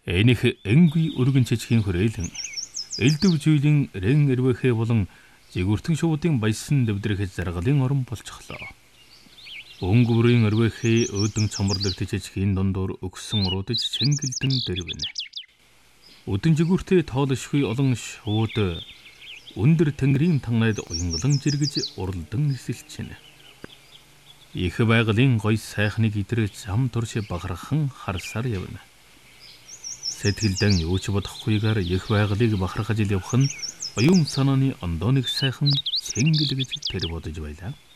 Эних энгүй өргөн чичгийн хүрээлэн элдв зүйлийн рен эрвэхэ болон жигүртэн шуудын баясан дэвдрэх заргалын орон болчихлоо. Өнгөрийн эрвэхэ өөдөн цомрлогт чичгийн дундуур өгсөн уруудж чэнгэлдэн дэрвэнэ. Өдөн жигүртээ тоолшгүй олон шууд өндөр тэнгэрийн танайд уянгалан жиргэж уралдан нисэлчэнэ. Их байгалийн гой сайхныг идэр зам турш бахархан харсаар явна. Сэтгэлдэн юу ч бодохгүйгээр их байгалыг бахархаж явах нь оюун санааны ондооныг сайхан цэнгэлгэж тэр бодож байлаа.